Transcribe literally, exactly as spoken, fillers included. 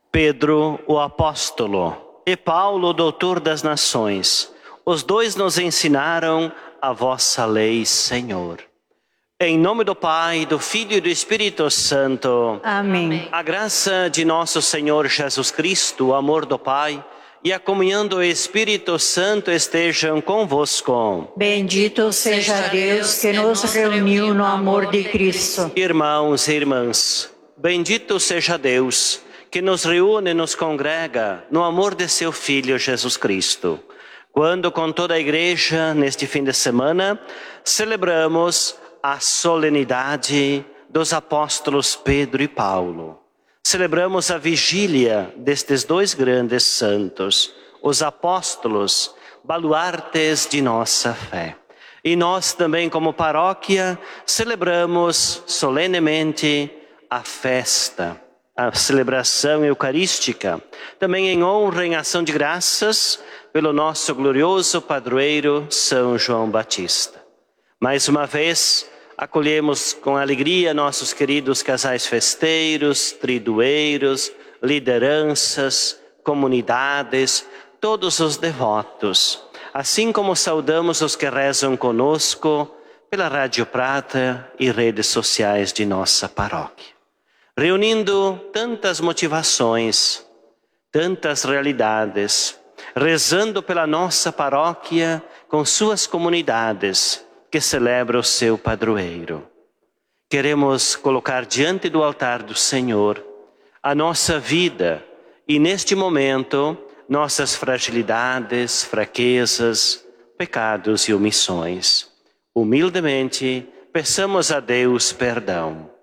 Pedro, o apóstolo, e Paulo, doutor das nações, os dois nos ensinaram a vossa lei, Senhor. Em nome do Pai, do Filho e do Espírito Santo. Amém. A graça de nosso Senhor Jesus Cristo, o amor do Pai e a comunhão do Espírito Santo estejam convosco. Bendito seja Deus que nos reuniu no amor de Cristo. Irmãos e irmãs, bendito seja Deus que nos reúne e nos congrega no amor de seu Filho Jesus Cristo. Quando com toda a Igreja, neste fim de semana, celebramos a solenidade dos apóstolos Pedro e Paulo. Celebramos a vigília destes dois grandes santos, os apóstolos, baluartes de nossa fé. E nós também, como paróquia, celebramos solenemente a festa, a celebração eucarística, também em honra e em ação de graças pelo nosso glorioso padroeiro São João Batista. Mais uma vez, acolhemos com alegria nossos queridos casais festeiros, tridueiros, lideranças, comunidades, todos os devotos, assim como saudamos os que rezam conosco pela Rádio Prata e redes sociais de nossa paróquia. Reunindo tantas motivações, tantas realidades, rezando pela nossa paróquia com suas comunidades, que celebra o seu padroeiro. Queremos colocar diante do altar do Senhor a nossa vida e, neste momento, nossas fragilidades, fraquezas, pecados e omissões. Humildemente, peçamos a Deus perdão.